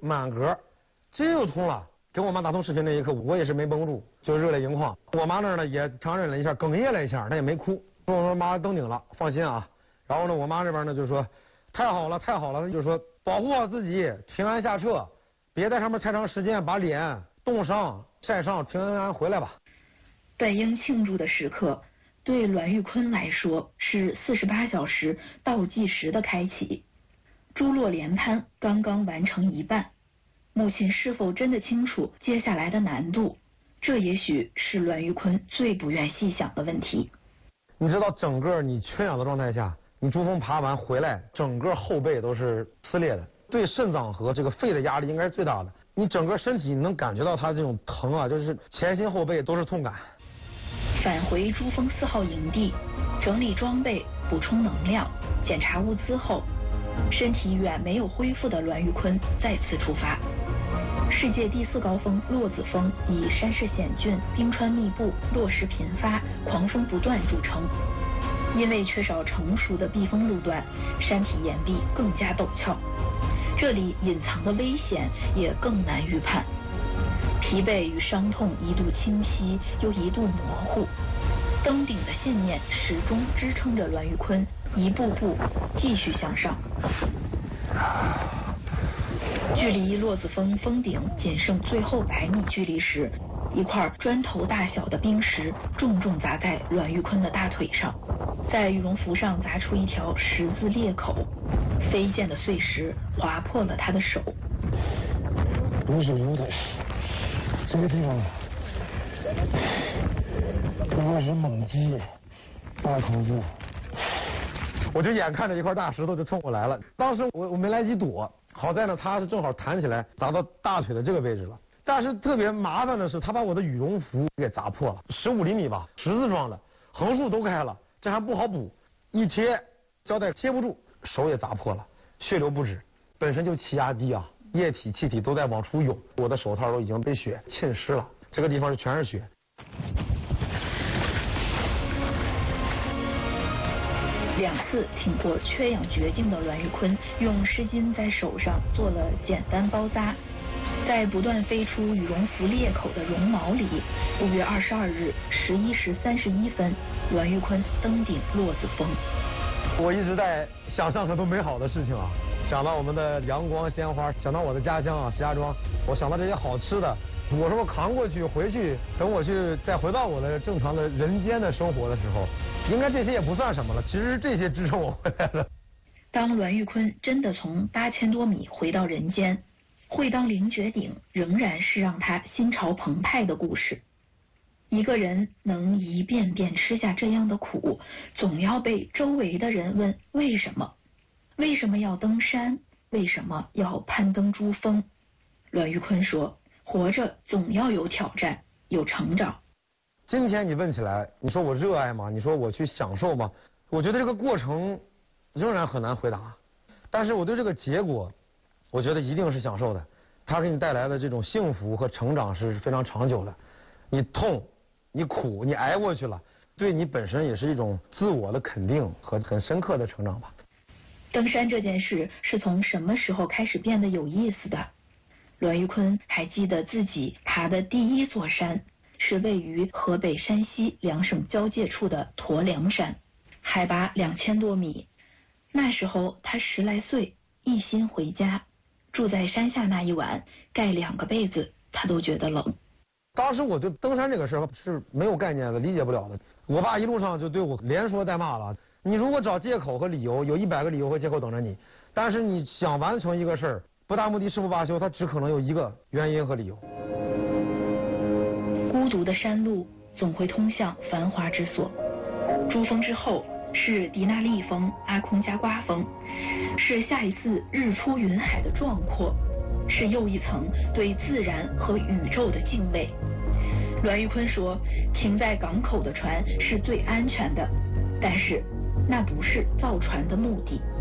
满格，这就通了。跟我妈打通视频那一刻，我也是没绷住，就热泪盈眶。我妈那儿呢也强忍了一下，哽咽了一下，但也没哭。我说妈登顶了，放心啊。然后呢，我妈这边呢就说太好了，太好了，就是说保护好自己，平安下撤，别在上面太长时间，把脸冻伤、晒伤，平安安回来吧。 本应庆祝的时刻，对栾玉坤来说是48小时倒计时的开启。珠落连攀刚刚完成一半，母亲是否真的清楚接下来的难度？这也许是栾玉坤最不愿细想的问题。 你知道，整个你缺氧的状态下，你珠峰爬完回来，整个后背都是撕裂的，对肾脏和这个肺的压力应该是最大的。你整个身体能感觉到它这种疼啊，就是前心后背都是痛感。 返回珠峰4号营地，整理装备、补充能量、检查物资后，身体远没有恢复的栾玉坤再次出发。世界第4高峰落子峰以山势险峻、冰川密布、落石频发、狂风不断著称。因为缺少成熟的避风路段，山体岩壁更加陡峭，这里隐藏的危险也更难预判。疲惫与伤痛一度清晰，又一度模糊。登顶的信念始终支撑着栾玉坤一步步继续向上。距离落子峰峰顶仅剩最后100米距离时，一块砖头大小的冰石重重砸在栾玉坤的大腿上，在羽绒服上砸出一条十字裂口，飞溅的碎石划破了他的手。 我是有的，这个地方主要是猛击，大口子。 我就眼看着一块大石头就冲我来了，当时我没来及躲，好在呢它是正好弹起来砸到大腿的这个位置了。但是特别麻烦的是，他把我的羽绒服给砸破了，15厘米吧，十字状的，横竖都开了，这还不好补，一贴胶带贴不住，手也砸破了，血流不止。本身就气压低啊，液体气体都在往出涌，我的手套都已经被血浸湿了，这个地方全是血。 2次挺过缺氧绝境的栾玉坤，用湿巾在手上做了简单包扎，在不断飞出羽绒服裂口的绒毛里，5月22日11时31分，栾玉坤登顶落子峰。 我一直在想象很多美好的事情啊，想到我们的阳光鲜花，想到我的家乡啊石家庄，我想到这些好吃的，我说我扛过去回去，等我去再回到我的正常的人间的生活的时候，应该这些也不算什么了，其实这些支撑我回来了。 当栾玉坤真的从8000多米回到人间，会当凌绝顶仍然是让他心潮澎湃的故事。一个人能一遍遍吃下这样的苦，总要被周围的人问为什么？为什么要登山？为什么要攀登珠峰？栾玉坤说，活着总要有挑战，有成长。 今天你问起来，你说我热爱吗？你说我去享受吗？我觉得这个过程仍然很难回答，但是我对这个结果，我觉得一定是享受的。它给你带来的这种幸福和成长是非常长久的。你痛，你苦，你挨过去了，对你本身也是一种自我的肯定和很深刻的成长吧。 登山这件事是从什么时候开始变得有意思的？栾玉坤还记得自己爬的第一座山是位于河北山西2省交界处的驼梁山，海拔2000多米。那时候他10来岁，一心回家，住在山下那一晚，盖2个被子，他都觉得冷。 当时我对登山这个事儿是没有概念的，理解不了的。我爸一路上就对我连说带骂了。你如果找借口和理由，有100个理由和借口等着你。但是你想完成一个事儿，不达目的誓不罢休，它只可能有一个原因和理由。 孤独的山路总会通向繁华之所。珠峰之后是迪纳利峰、阿空加瓜峰，是下一次日出云海的壮阔，是又一层对自然和宇宙的敬畏。栾玉坤说，停在港口的船是最安全的，但是那不是造船的目的。